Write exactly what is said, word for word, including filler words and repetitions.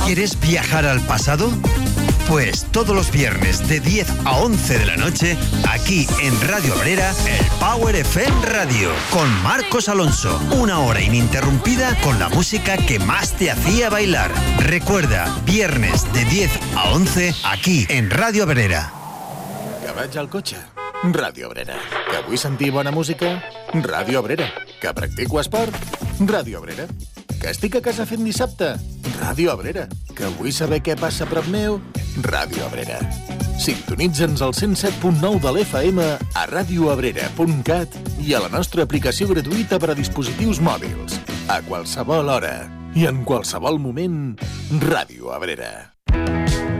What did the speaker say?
¿Quieres viajar al pasado? Pues todos los viernes de diez a once de la noche, aquí en Radio Abrera, el Power F M Radio, con Marcos Alonso. Una hora ininterrumpida con la música que más te hacía bailar. Recuerda, viernes de diez a once, aquí en Radio Abrera. Que vaig al cotxe? Ràdio Abrera. Que vull sentir bona música? Ràdio Abrera. Que practico esport? Ràdio Abrera. Que estic a casa fent dissabte? Ràdio Abrera. Que vull saber què passa a prop meu? Ràdio Abrera. Sintonitza'ns al cent set punt nou de l'F M a radioabrera punt cat i a la nostra aplicació gratuïta per a dispositius mòbils. A qualsevol hora i en qualsevol moment, Ràdio Abrera.